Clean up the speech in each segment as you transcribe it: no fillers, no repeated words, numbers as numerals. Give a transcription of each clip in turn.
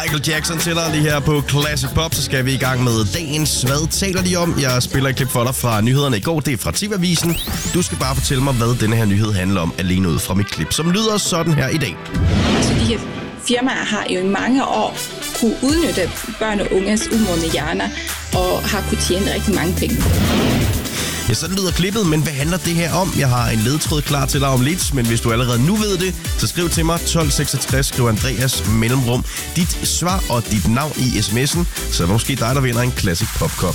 Michael Jackson til dig lige her på Classic Pop. Så skal vi i gang med dagens Hvad taler de om? Jeg spiller et klip for dig fra nyhederne i går. Det er fra TV-avisen. Du skal bare fortælle mig, hvad denne her nyhed handler om, alene ud fra mit klip, som lyder sådan her i dag. Så de her firmaer har jo i mange år kunne udnytte børn og unges umodne hjerner og har kunne tjene rigtig mange penge. Ja, sådan lyder klippet, men hvad handler det her om? Jeg har en ledtråd klar til dig om lidt, men hvis du allerede nu ved det, så skriv til mig 1266, skriv Andreas mellemrum dit svar og dit navn i sms'en, så er det måske dig, der vinder en Classic Pop-Cup.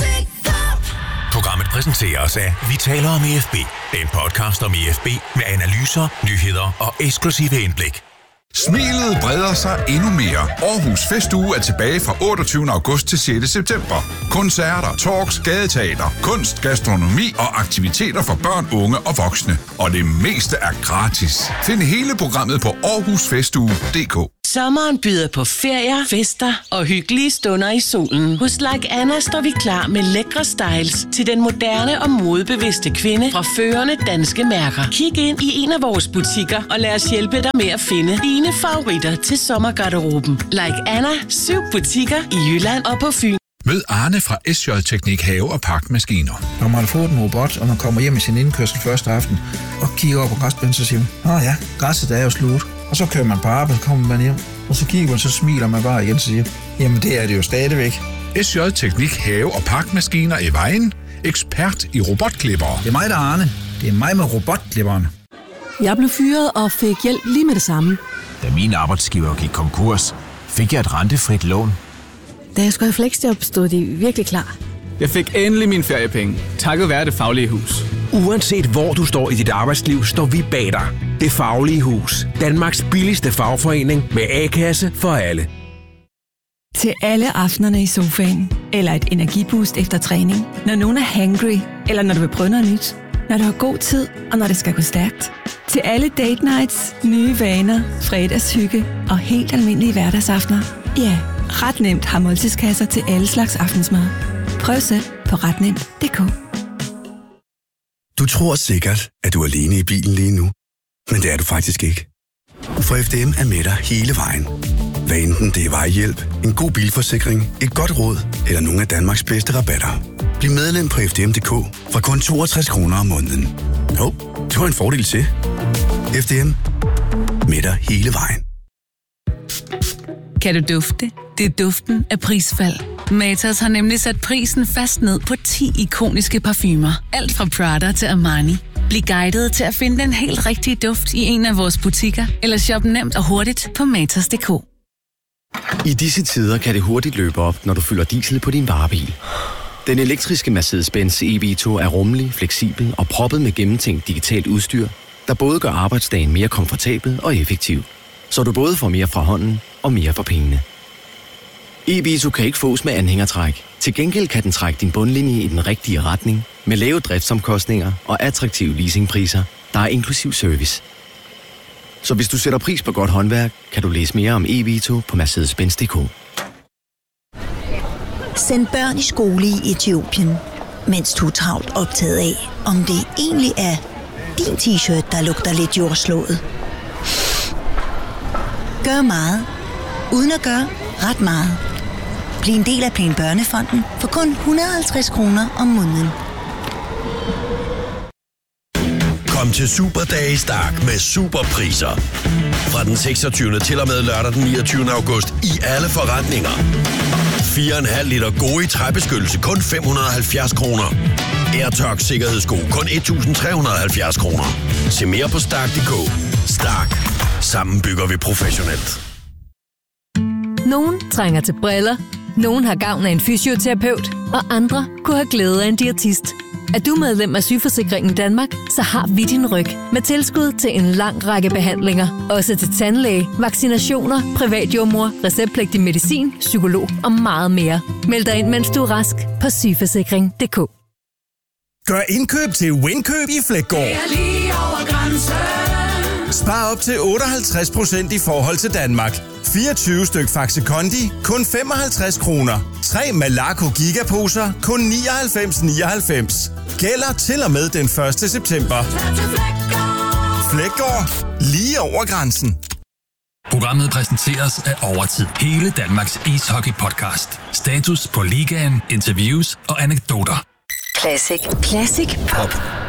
Programmet præsenteres af Vi taler om EFB, en podcast om EFB med analyser, nyheder og eksklusive indblik. Smilet breder sig endnu mere. Aarhus Festuge er tilbage fra 28. august til 6. september. Koncerter, talks, gadeteater, kunst, gastronomi og aktiviteter for børn, unge og voksne. Og det meste er gratis. Find hele programmet på aarhusfestuge.dk. Sommeren byder på ferier, fester og hyggelige stunder i solen. Hos Like Anna står vi klar med lækre styles til den moderne og modebevidste kvinde fra førende danske mærker. Kig ind i en af vores butikker og lad os hjælpe dig med at finde dine favoritter til sommergarderoben. Like Anna, 7 butikker i Jylland og på Fyn. Mød Arne fra SJ Teknik Have- og Pakmaskiner. Når man har fået en robot, og man kommer hjem i sin indkørsel første aften, og kigger over på græsplænen, så siger man, ja, græsset er jo slut. Og så kører man på arbejde, så kommer man hjem, og så kigger man, så smiler man bare igen og siger, jamen det er det jo stadigvæk. SJ Teknik Have- og Pakmaskiner i Vejen. Ekspert i robotklippere. Det er mig, der er Arne. Det er mig med robotklipperne. Jeg blev fyret og fik hjælp lige med det samme. Da min arbejdsgiver gik konkurs, fik jeg et rentefrit lån. Da jeg skulle have fleksjob, stod de virkelig klar. Jeg fik endelig mine feriepenge, takket være Det Faglige Hus. Uanset hvor du står i dit arbejdsliv, står vi bag dig. Det Faglige Hus. Danmarks billigste fagforening med A-kasse for alle. Til alle aftenerne i sofaen, eller et energiboost efter træning, når nogen er hangry, eller når du vil prøve noget nyt, når du har god tid, og når det skal gå stærkt. Til alle date nights, nye vaner, fredagshygge og helt almindelige hverdagsaftener. Ja, ret nemt har måltidskasser til alle slags aftensmad. Prøv selv på retnemt.dk. Du tror sikkert, at du er alene i bilen lige nu, men det er du faktisk ikke. For FDM er med dig hele vejen. Hvad enten det er vejhjælp, en god bilforsikring, et godt råd eller nogle af Danmarks bedste rabatter. Bliv medlem på FDM.dk fra kun 62 kroner om måneden. Det var en fordel til. FDM med dig hele vejen. Kan du dufte? Det er duften af prisfald. Matas har nemlig sat prisen fast ned på 10 ikoniske parfumer. Alt fra Prada til Armani. Bliv guidet til at finde den helt rigtige duft i en af vores butikker, eller shop nemt og hurtigt på Matas.dk. I disse tider kan det hurtigt løbe op, når du fylder diesel på din varebil. Den elektriske Mercedes-Benz EV2 er rummelig, fleksibel og proppet med gennemtænkt digitalt udstyr, der både gør arbejdsdagen mere komfortabel og effektiv, så du både får mere fra hånden og mere for pengene. EV2 kan ikke fås med anhængertræk. Til gengæld kan den trække din bundlinje i den rigtige retning, med lave driftsomkostninger og attraktive leasingpriser, der er inklusiv service. Så hvis du sætter pris på godt håndværk, kan du læse mere om EV2 på Mercedes-Benz.dk. Send børn i skole i Etiopien, mens du er travlt optaget af, om det egentlig er din t-shirt, der lugter lidt jordslået. Gør meget, uden at gøre ret meget. Bliv en del af Plan Børnefonden for kun 150 kroner om måneden. Kom til Superdage Stark med superpriser. Fra den 26. til og med lørdag den 29. august i alle forretninger. 4,5 liter Goi træbeskyttelse kun 570 kroner. AirTox sikkerhedssko kun 1.370 kroner. Se mere på Stark.dk. Stark. Sammen bygger vi professionelt. Nogen trænger til briller, nogen har gavn af en fysioterapeut, og andre kunne have glæde af en diætist. Er du medlem af Sygeforsikringen Danmark, så har vi din ryg med tilskud til en lang række behandlinger. Også til tandlæge, vaccinationer, privatjordmor, receptpligtig medicin, psykolog og meget mere. Meld dig ind, mens du er rask på sygeforsikring.dk. Gør indkøb til Winkøb i Fleggaard. Spar op til 58% i forhold til Danmark. 24 styk Faxe Kondi, kun 55 kroner. 3 Malaco Gigaposer, kun 99,99. Gælder til og med den 1. september. Fleggaard, lige over grænsen. Programmet præsenteres af Overtid. Hele Danmarks ishockey-podcast. Status på ligaen, interviews og anekdoter. Classic. Classic Pop.